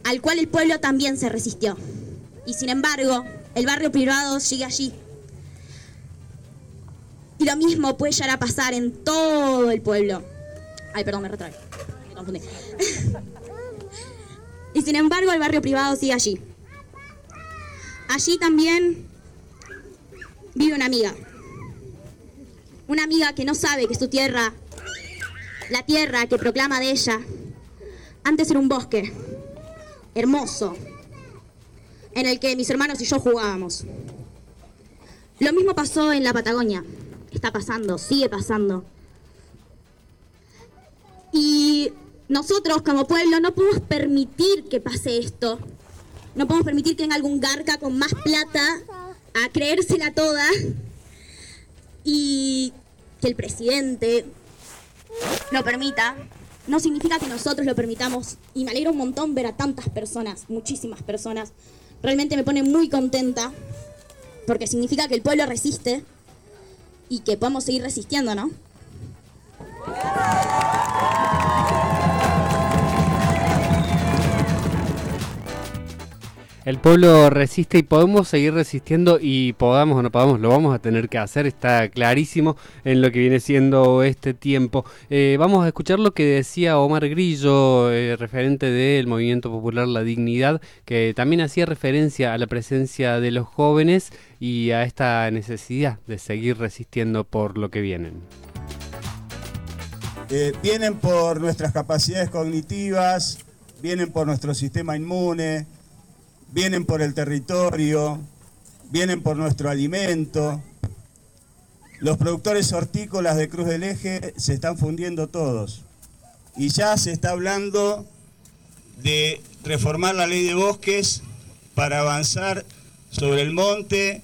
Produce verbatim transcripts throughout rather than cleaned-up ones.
al cual el pueblo también se resistió. Y sin embargo, el barrio privado sigue allí. Y lo mismo puede llegar a pasar en todo el pueblo. Ay, perdón, me retrae. Me confundí. Y sin embargo, el barrio privado sigue allí. Allí también vive una amiga. Una amiga que no sabe que su tierra, la tierra que proclama de ella, antes era un bosque hermoso, en el que mis hermanos y yo jugábamos. Lo mismo pasó en la Patagonia. Está pasando, sigue pasando. Y nosotros como pueblo no podemos permitir que pase esto. No podemos permitir que venga algún garca con más plata a creérsela toda y que el presidente lo permita. No significa que nosotros lo permitamos. Y me alegra un montón ver a tantas personas, muchísimas personas. Realmente me pone muy contenta porque significa que el pueblo resiste y que podemos seguir resistiendo, ¿no? El pueblo resiste y podemos seguir resistiendo, y podamos o no podamos, lo vamos a tener que hacer, está clarísimo en lo que viene siendo este tiempo. Eh, vamos a escuchar lo que decía Omar Grillo, eh, referente del Movimiento Popular La Dignidad, que también hacía referencia a la presencia de los jóvenes y a esta necesidad de seguir resistiendo por lo que vienen. Eh, vienen por nuestras capacidades cognitivas, vienen por nuestro sistema inmune, vienen por el territorio, vienen por nuestro alimento. Los productores hortícolas de Cruz del Eje se están fundiendo todos. Y ya se está hablando de reformar la ley de bosques para avanzar sobre el monte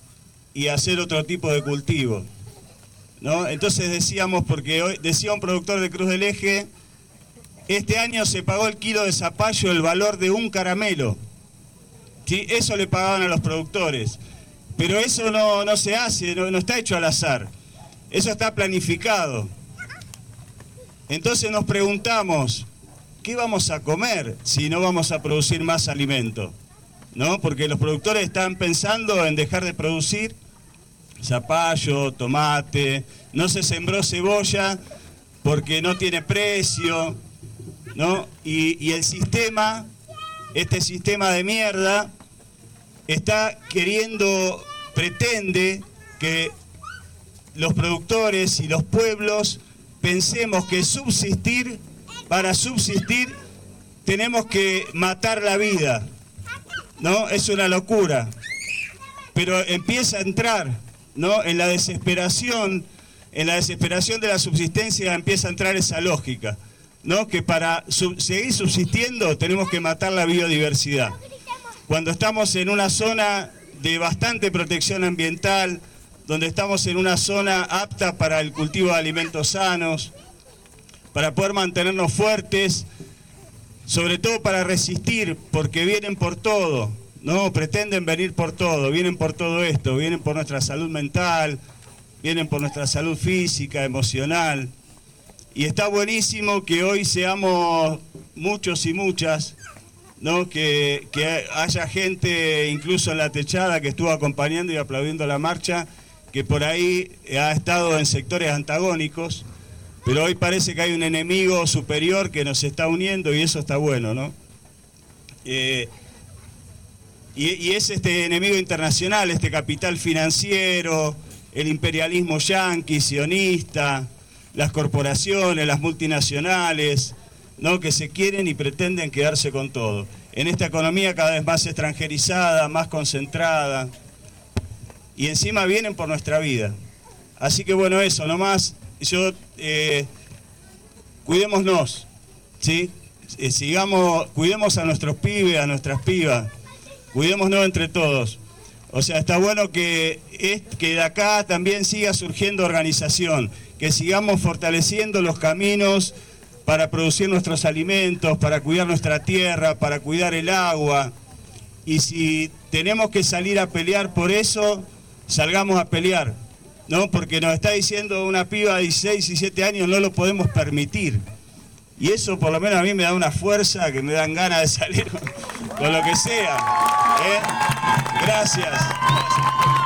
y hacer otro tipo de cultivo, ¿no? Entonces decíamos, porque hoy decía un productor de Cruz del Eje, este año se pagó el kilo de zapallo el valor de un caramelo. ¿Sí? Eso le pagaban a los productores, pero eso no, no se hace, no, no está hecho al azar, eso está planificado. Entonces nos preguntamos, ¿qué vamos a comer si no vamos a producir más alimento? ¿No? Porque los productores están pensando en dejar de producir zapallo, tomate, no se sembró cebolla porque no tiene precio, ¿no? Y, y el sistema, este sistema de mierda, está queriendo, pretende que los productores y los pueblos pensemos que subsistir, para subsistir tenemos que matar la vida, ¿no? Es una locura, pero empieza a entrar, ¿no? En la desesperación, en la desesperación de la subsistencia empieza a entrar esa lógica, ¿no? Que para sub- seguir subsistiendo tenemos que matar la biodiversidad. Cuando estamos en una zona de bastante protección ambiental, donde estamos en una zona apta para el cultivo de alimentos sanos, para poder mantenernos fuertes, sobre todo para resistir, porque vienen por todo, ¿no? Pretenden venir por todo, vienen por todo esto, vienen por nuestra salud mental, vienen por nuestra salud física, emocional. Y está buenísimo que hoy seamos muchos y muchas, ¿no? Que, que haya gente incluso en la techada que estuvo acompañando y aplaudiendo la marcha, que por ahí ha estado en sectores antagónicos, pero hoy parece que hay un enemigo superior que nos está uniendo y eso está bueno, ¿no? Eh, y, y es este enemigo internacional, este capital financiero, el imperialismo yanqui, sionista, las corporaciones, las multinacionales, ¿no? Que se quieren y pretenden quedarse con todo. En esta economía cada vez más extranjerizada, más concentrada, y encima vienen por nuestra vida. Así que bueno, eso, nomás, yo, eh, cuidémonos, ¿sí? Eh, sigamos, cuidemos a nuestros pibes, a nuestras pibas, cuidémonos entre todos. O sea, está bueno que, es, que de acá también siga surgiendo organización, que sigamos fortaleciendo los caminos para producir nuestros alimentos, para cuidar nuestra tierra, para cuidar el agua. Y si tenemos que salir a pelear por eso, salgamos a pelear, ¿no? Porque nos está diciendo una piba de dieciséis, diecisiete años, no lo podemos permitir. Y eso por lo menos a mí me da una fuerza, que me dan ganas de salir con lo que sea. ¿eh? Gracias. Gracias.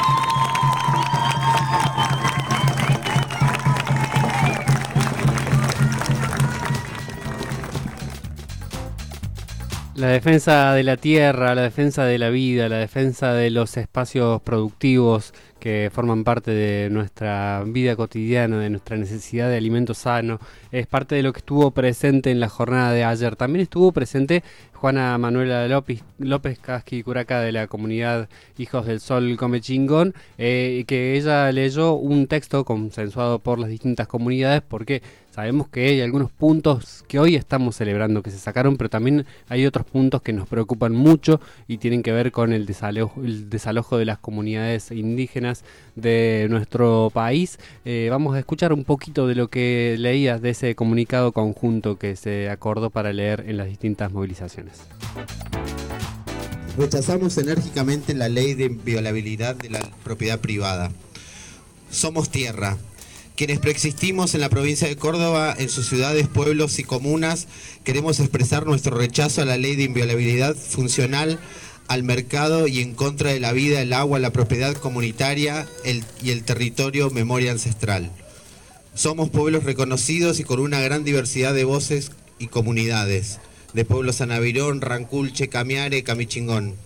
La defensa de la tierra, la defensa de la vida, la defensa de los espacios productivos que forman parte de nuestra vida cotidiana, de nuestra necesidad de alimento sano, es parte de lo que estuvo presente en la jornada de ayer. También estuvo presente Juana Manuela López, López Casqui Curaca, de la comunidad Hijos del Sol Come Chingón, eh, que ella leyó un texto consensuado por las distintas comunidades, porque sabemos que hay algunos puntos que hoy estamos celebrando que se sacaron, pero también hay otros puntos que nos preocupan mucho y tienen que ver con el desalojo, el desalojo de las comunidades indígenas de nuestro país. Eh, vamos a escuchar un poquito de lo que leías de ese comunicado conjunto que se acordó para leer en las distintas movilizaciones. Rechazamos enérgicamente la ley de inviolabilidad de la propiedad privada. Somos tierra. Quienes preexistimos en la provincia de Córdoba, en sus ciudades, pueblos y comunas, queremos expresar nuestro rechazo a la ley de inviolabilidad funcional al mercado y en contra de la vida, el agua, la propiedad comunitaria el, y el territorio memoria ancestral. Somos pueblos reconocidos y con una gran diversidad de voces y comunidades, de pueblos Anavirón, Ranculche, Camiare, Camichingón.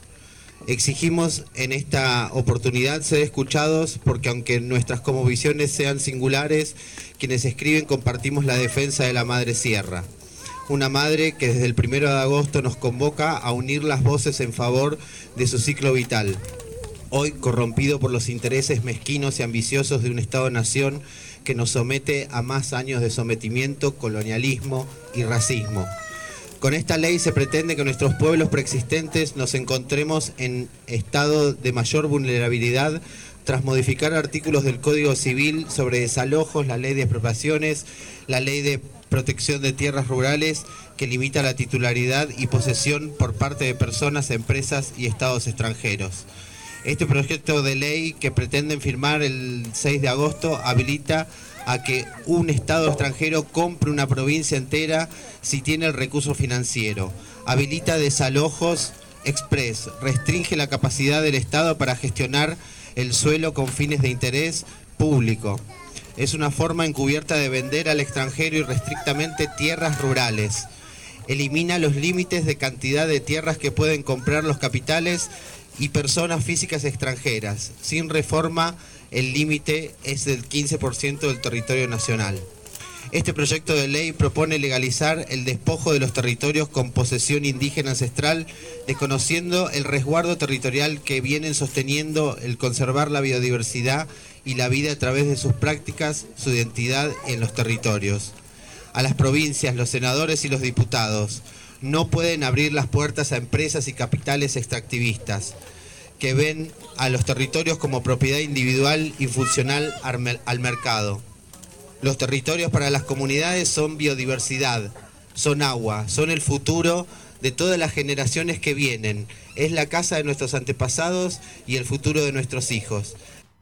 Exigimos en esta oportunidad ser escuchados porque aunque nuestras cosmovisiones sean singulares, quienes escriben compartimos la defensa de la Madre Sierra. Una madre que desde el primero de agosto nos convoca a unir las voces en favor de su ciclo vital, hoy corrompido por los intereses mezquinos y ambiciosos de un Estado-nación que nos somete a más años de sometimiento, colonialismo y racismo. Con esta ley se pretende que nuestros pueblos preexistentes nos encontremos en estado de mayor vulnerabilidad tras modificar artículos del Código Civil sobre desalojos, la ley de expropiaciones, la ley de protección de tierras rurales que limita la titularidad y posesión por parte de personas, empresas y estados extranjeros. Este proyecto de ley que pretenden firmar el seis de agosto habilita a que un Estado extranjero compre una provincia entera si tiene el recurso financiero. Habilita desalojos express, restringe la capacidad del Estado para gestionar el suelo con fines de interés público. Es una forma encubierta de vender al extranjero irrestrictamente tierras rurales. Elimina los límites de cantidad de tierras que pueden comprar los capitales y personas físicas extranjeras. Sin reforma, el límite es del quince por ciento del territorio nacional. Este proyecto de ley propone legalizar el despojo de los territorios con posesión indígena ancestral, desconociendo el resguardo territorial que vienen sosteniendo el conservar la biodiversidad y la vida a través de sus prácticas, su identidad en los territorios. A las provincias, los senadores y los diputados no pueden abrir las puertas a empresas y capitales extractivistas que ven a los territorios como propiedad individual y funcional al mercado. Los territorios para las comunidades son biodiversidad, son agua, son el futuro de todas las generaciones que vienen. Es la casa de nuestros antepasados y el futuro de nuestros hijos.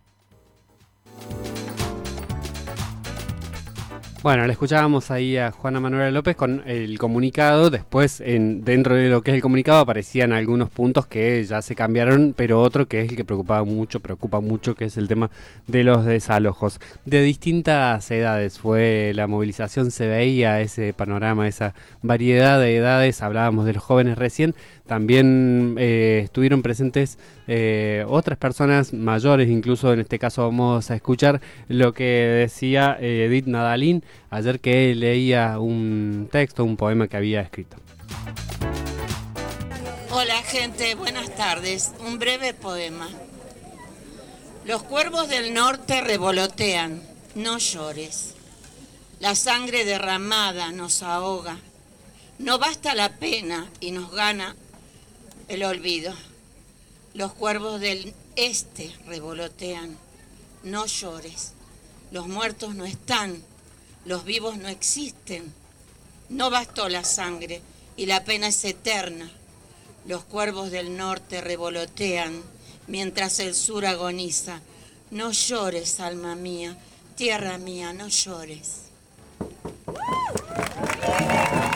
Bueno, le escuchábamos ahí a Juana Manuela López con el comunicado. Después, en, dentro de lo que es el comunicado, aparecían algunos puntos que ya se cambiaron, pero otro que es el que preocupaba mucho, preocupa mucho, que es el tema de los desalojos. De distintas edades fue la movilización, se veía ese panorama, esa variedad de edades. Hablábamos de los jóvenes recién, también eh, estuvieron presentes eh, otras personas mayores, incluso en este caso vamos a escuchar lo que decía eh, Edith Nadalín ayer, que leía un texto, un poema que había escrito. Hola gente, buenas tardes. Un breve poema. Los cuervos del norte revolotean, no llores. La sangre derramada nos ahoga. No basta la pena y nos gana el olvido. Los cuervos del este revolotean, no llores. Los muertos no están, los vivos no existen. No bastó la sangre y la pena es eterna. Los cuervos del norte revolotean mientras el sur agoniza. No llores, alma mía, tierra mía, no llores.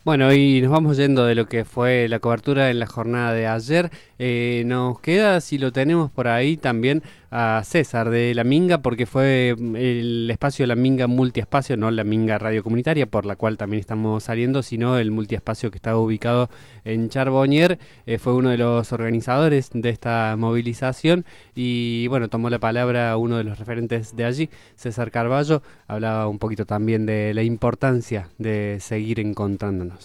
Bueno, y nos vamos yendo de lo que fue la cobertura en la jornada de ayer. Eh, nos queda, si lo tenemos por ahí, también a César de La Minga, porque fue el espacio de La Minga multiespacio, no La Minga Radio Comunitaria, por la cual también estamos saliendo, sino el multiespacio que estaba ubicado en Charbonnier. Eh, fue uno de los organizadores de esta movilización y, bueno, tomó la palabra uno de los referentes de allí, César Carballo. Hablaba un poquito también de la importancia de seguir encontrándonos.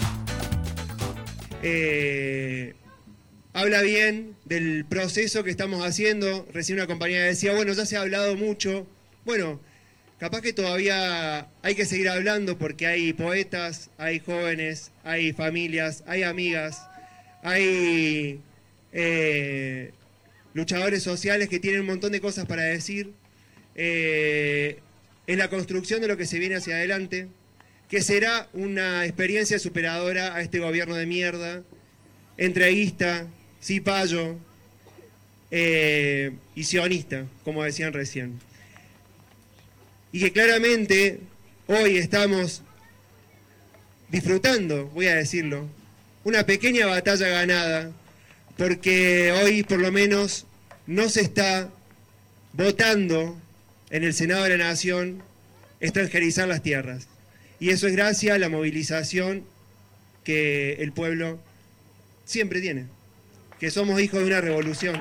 Eh, habla bien del proceso que estamos haciendo. Recién una compañera decía, bueno, ya se ha hablado mucho. Bueno, capaz que todavía hay que seguir hablando porque hay poetas, hay jóvenes, hay familias, hay amigas, hay eh, luchadores sociales que tienen un montón de cosas para decir. Eh, en la construcción de lo que se viene hacia adelante, que será una experiencia superadora a este gobierno de mierda, entreguista, cipayo eh, y sionista, como decían recién. Y que claramente hoy estamos disfrutando, voy a decirlo, una pequeña batalla ganada, porque hoy por lo menos no se está votando en el Senado de la Nación extranjerizar las tierras. Y eso es gracias a la movilización que el pueblo siempre tiene, que somos hijos de una revolución.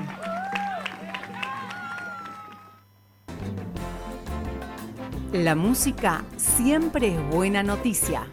La música siempre es buena noticia.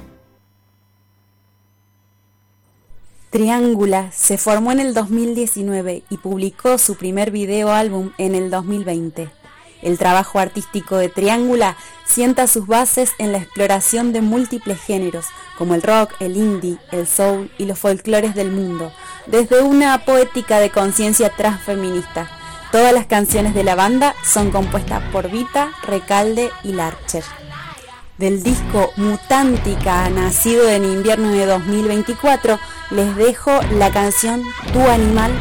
Triángula se formó en el dos mil diecinueve y publicó su primer video álbum en el dos mil veinte. El trabajo artístico de Triángula sienta sus bases en la exploración de múltiples géneros, como el rock, el indie, el soul y los folclores del mundo, desde una poética de conciencia transfeminista. Todas las canciones de la banda son compuestas por Vita, Recalde y Larcher. Del disco Mutántica, nacido en invierno de dos mil veinticuatro, les dejo la canción Tu Animal